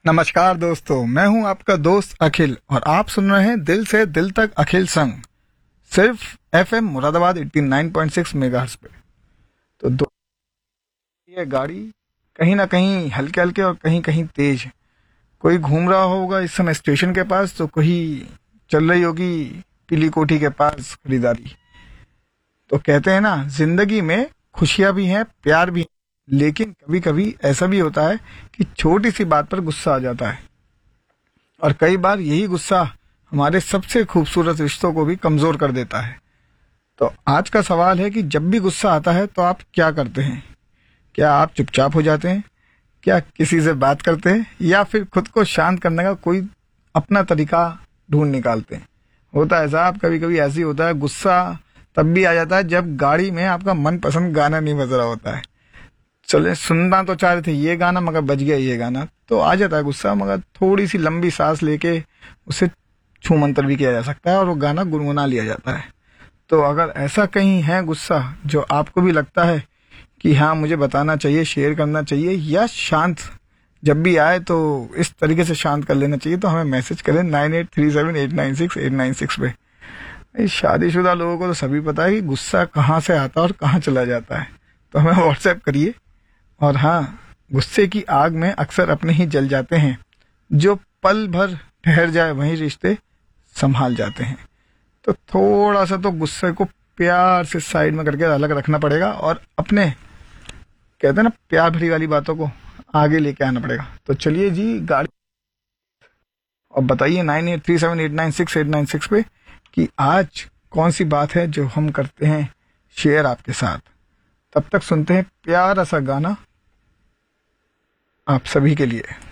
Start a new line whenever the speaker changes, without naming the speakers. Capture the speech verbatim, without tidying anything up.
नमस्कार दोस्तों, मैं हूं आपका दोस्त अखिल और आप सुन रहे हैं दिल से दिल तक अखिल संग, सिर्फ एफएम मुरादाबाद नवासी पॉइंट छह मेगाहर्ट्ज पे। तो दो ये गाड़ी कहीं ना कहीं हल्के हल्के और कहीं कहीं तेज, कोई घूम रहा होगा इस समय स्टेशन के पास, तो कोई चल रही होगी पीली कोठी के पास खरीदारी। तो कहते हैं ना, जिंदगी में खुशियां भी हैं, प्यार भी है, लेकिन कभी कभी ऐसा भी होता है कि छोटी सी बात पर गुस्सा आ जाता है और कई बार यही गुस्सा हमारे सबसे खूबसूरत रिश्तों को भी कमजोर कर देता है। तो आज का सवाल है कि जब भी गुस्सा आता है तो आप क्या करते हैं? क्या आप चुपचाप हो जाते हैं? क्या किसी से बात करते हैं या फिर खुद को शांत करने का कोई अपना तरीका ढूंढ निकालते हैं? होता है साहब, कभी कभी ऐसे ही होता है। गुस्सा तब भी आ जाता है जब गाड़ी में आपका मनपसंद गाना नहीं बज रहा होता है। चले सुनना तो चाह रहे थे ये गाना, मगर बज गया ये गाना, तो आ जाता है गुस्सा। मगर थोड़ी सी लंबी सांस लेके उसे छू मंतर भी किया जा सकता है और वो गाना गुनगुना लिया जाता है। तो अगर ऐसा कहीं है गुस्सा जो आपको भी लगता है कि हाँ मुझे बताना चाहिए, शेयर करना चाहिए, या शांत जब भी आए तो इस तरीके से शांत कर लेना चाहिए, तो हमें मैसेज करें nine eight three seven eight nine six eight nine six पे। शादीशुदा लोगों को तो सभी पता है कि गुस्सा कहाँ से आता है और कहाँ चला जाता है, तो हमें व्हाट्सएप करिए। और हाँ, गुस्से की आग में अक्सर अपने ही जल जाते हैं, जो पल भर ठहर जाए वहीं रिश्ते संभाल जाते हैं। तो थोड़ा सा तो गुस्से को प्यार से साइड में करके अलग रखना पड़ेगा और अपने कहते हैं ना प्यार भरी वाली बातों को आगे लेके आना पड़ेगा। तो चलिए जी, गाड़ी और बताइए nine eight three seven eight nine six eight nine six पे कि आज कौन सी बात है जो हम करते हैं शेयर आपके साथ। तब तक सुनते हैं प्यारा सा गाना आप सभी के लिए।